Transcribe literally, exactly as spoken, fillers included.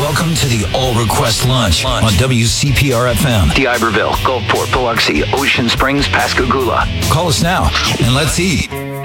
Welcome to the All Request Lunch, Lunch on W C P R F M. D'Iberville, Gulfport, Biloxi, Ocean Springs, Pascagoula. Call us now and let's eat.